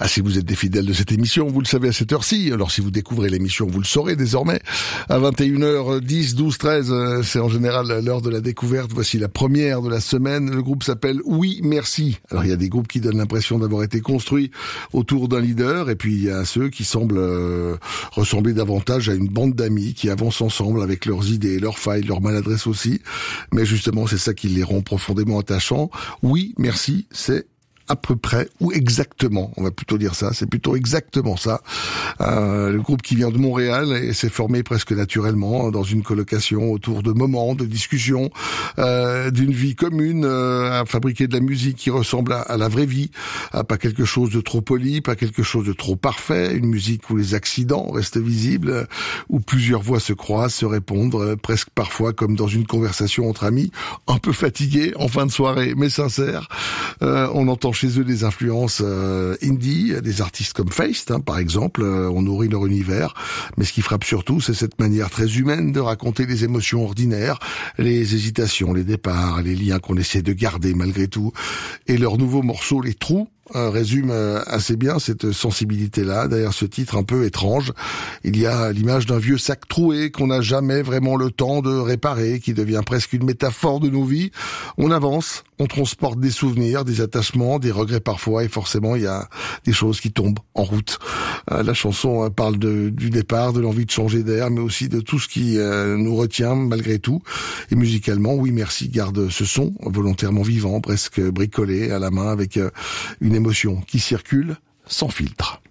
Ah, si vous êtes des fidèles de cette émission, vous le savez à cette heure-ci. Alors si vous découvrez l'émission, vous le saurez désormais. À 21h10, 12, 13, c'est en général l'heure de la découverte. Voici la première de la semaine. Le groupe s'appelle Oui Merci. Alors il y a des groupes qui donnent l'impression d'avoir été construits autour d'un leader, et puis il y a ceux qui semblent ressembler davantage à une bande d'amis qui avancent ensemble avec leurs idées, leurs failles, leurs maladresses aussi. Mais justement, c'est ça qui les rend profondément attachants. Oui Merci, c'est à peu près, ou exactement, on va plutôt dire ça, c'est plutôt exactement ça. Le groupe qui vient de Montréal et s'est formé presque naturellement dans une colocation autour de moments, de discussions, d'une vie commune, à fabriquer de la musique qui ressemble à la vraie vie, pas quelque chose de trop poli, pas quelque chose de trop parfait, une musique où les accidents restent visibles, où plusieurs voix se croisent, se répondent, presque parfois comme dans une conversation entre amis, un peu fatigués en fin de soirée, mais sincères. On entend chez eux des influences indie, des artistes comme Feist, par exemple, on nourrit leur univers, mais ce qui frappe surtout, c'est cette manière très humaine de raconter les émotions ordinaires, les hésitations, les départs, les liens qu'on essaie de garder malgré tout, et leur nouveau morceau, Les Trous, résume assez bien cette sensibilité-là. Derrière ce titre un peu étrange, il y a l'image d'un vieux sac troué qu'on n'a jamais vraiment le temps de réparer, qui devient presque une métaphore de nos vies. On avance, on transporte des souvenirs, des attachements, des regrets parfois, et forcément il y a des choses qui tombent en route. La chanson parle du départ, de l'envie de changer d'air, mais aussi de tout ce qui nous retient malgré tout. Et musicalement, Oui Merci garde ce son volontairement vivant, presque bricolé à la main, avec une émotion qui circule sans filtre.